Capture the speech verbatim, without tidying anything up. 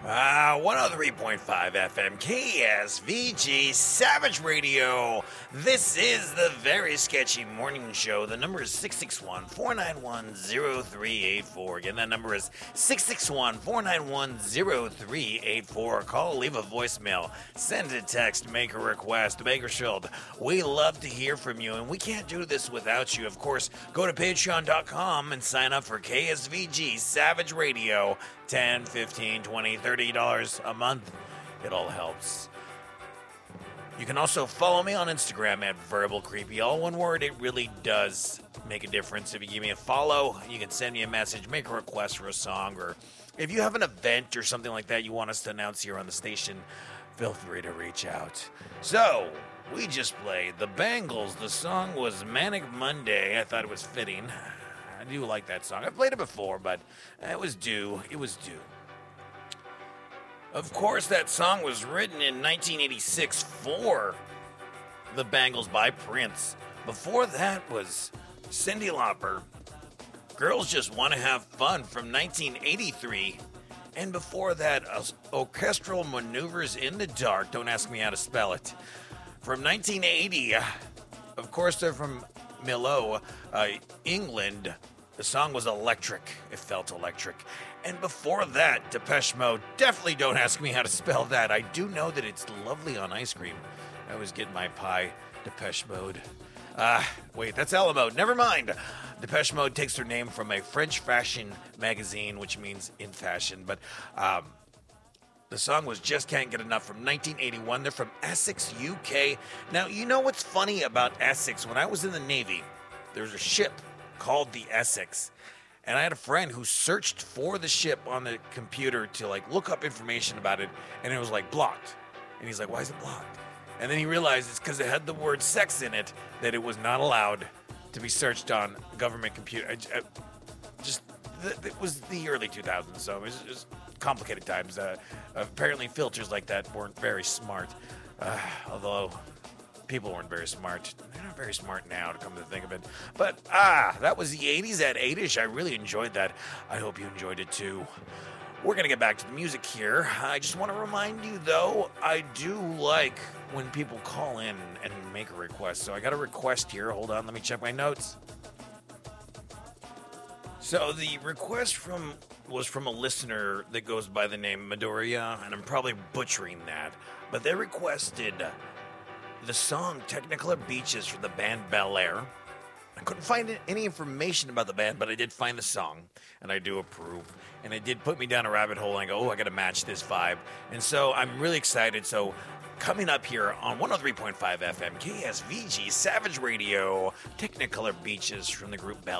Uh, one oh three point five F M, K S V G, Savage Radio. This is the Very Sketchy Morning Show. The number is six six one, four nine one, zero three eight four. Again, that number is six six one, four nine one, zero three eight four. Call, leave a voicemail, send a text, make a request. Bakersfield, we love to hear from you, and we can't do this without you. Of course, go to patreon dot com and sign up for K S V G, Savage Radio. ten, fifteen, twenty, thirty dollars a month. It all helps. You can also follow me on Instagram at Verbal Creepy. All one word. It really does make a difference. If you give me a follow, you can send me a message, make a request for a song, or if you have an event or something like that you want us to announce here on the station, feel free to reach out. So, we just played the Bangles. The song was Manic Monday. I thought it was fitting. I do like that song. I've played it before, but it was due. It was due. Of course, that song was written in nineteen eighty-six for the Bangles by Prince. Before that was Cyndi Lauper, Girls Just Want to Have Fun from nineteen eighty-three. And before that, uh, Orchestral Maneuvers in the Dark, don't ask me how to spell it, from nineteen eighty. Of course, they're from Milo, uh, England. The song was electric. It felt electric. And before that, Depeche Mode. Definitely don't ask me how to spell that. I do know that it's lovely on ice cream. I always get my pie. Depeche Mode. Ah, uh, wait, that's Alamo. Never mind. Depeche Mode takes their name from a French fashion magazine, which means in fashion. But um, the song was Just Can't Get Enough from nineteen eighty-one. They're from Essex, U K. Now, you know what's funny about Essex? When I was in the Navy, there was a ship called the Essex, and I had a friend who searched for the ship on the computer to like look up information about it, and it was like blocked. And he's like, why is it blocked? And then he realized it's because it had the word sex in it, that it was not allowed to be searched on government computer. I, I, just it was the early two thousands, so it was just complicated times. Uh, apparently filters like that weren't very smart, uh, although people weren't very smart. They're not very smart now, to come to think of it. But, ah, that was the eighties at eight-ish. I really enjoyed that. I hope you enjoyed it, too. We're going to get back to the music here. I just want to remind you, though, I do like when people call in and make a request. So I got a request here. Hold on, let me check my notes. So the request from was from a listener that goes by the name Midoriya, and I'm probably butchering that. But they requested the song Technicolor Beaches from the band Bel Air. I couldn't find any information about the band, but I did find the song, and I do approve. And it did put me down a rabbit hole, and I go, oh, I got to match this vibe. And so I'm really excited. So coming up here on one oh three point five F M, K S V G, Savage Radio, Technicolor Beaches from the group Bel